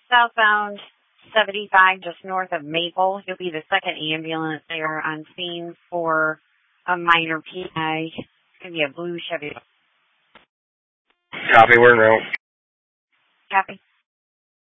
southbound 75, just north of Maple. You'll be the second ambulance there on scene for a minor PI. It's going to be a blue Chevy. Copy, we're in route. Copy.